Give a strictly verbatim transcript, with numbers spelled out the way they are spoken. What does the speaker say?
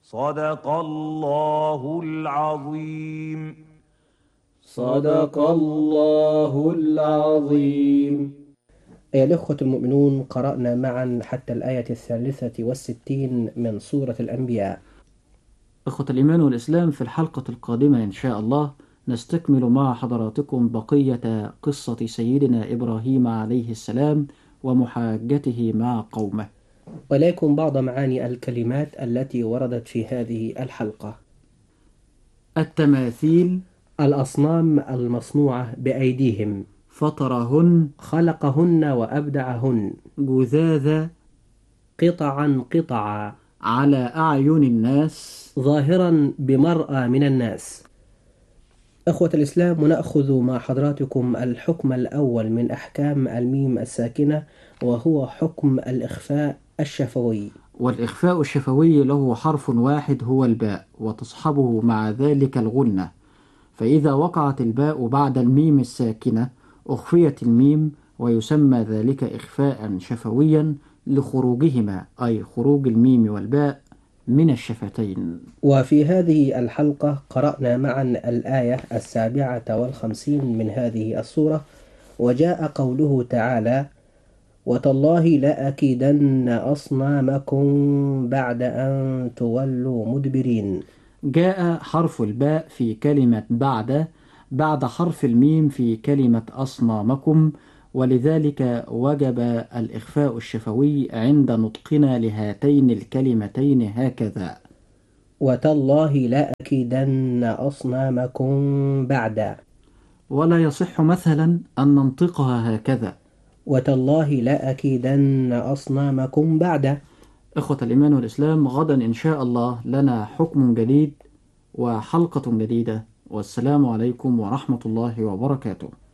صدق الله العظيم. صدق الله العظيم. أيها الأخوة المؤمنون، قرأنا معا حتى الآية الثالثة والستين من سورة الأنبياء. أخوة الإيمان والإسلام، في الحلقة القادمة إن شاء الله نستكمل مع حضراتكم بقية قصة سيدنا إبراهيم عليه السلام ومحاجته مع قومه، ولكم بعض معاني الكلمات التي وردت في هذه الحلقة. التماثيل، الأصنام المصنوعة بأيديهم، فطرهن، خلقهن وأبدعهن، جذاذا، قطعا قطعا، على أعين الناس، ظاهرا بمرأى من الناس. أخوة الإسلام، ونأخذ مع حضراتكم الحكم الأول من أحكام الميم الساكنة، وهو حكم الإخفاء الشفوي. والإخفاء الشفوي له حرف واحد هو الباء، وتصحبه مع ذلك الغنة، فإذا وقعت الباء بعد الميم الساكنة أخفيت الميم، ويسمى ذلك إخفاء شفويا لخروجهما، أي خروج الميم والباء من الشفتين. وفي هذه الحلقة قرأنا معا الآية السابعة والخمسين من هذه السورة، وجاء قوله تعالى: وتالله لأكيدن أصنامكم بعد أن تولوا مدبرين. جاء حرف الباء في كلمة بعد بعد حرف الميم في كلمة أصنامكم، ولذلك وجب الإخفاء الشفوي عند نطقنا لهاتين الكلمتين هكذا: وتالله لأكيدن أصنامكم بعد. ولا يصح مثلا أن ننطقها هكذا: وتالله لأكيدن أصنامكم بعد. إخوة الإيمان والإسلام، غدا إن شاء الله لنا حكم جديد وحلقة جديدة، والسلام عليكم ورحمة الله وبركاته.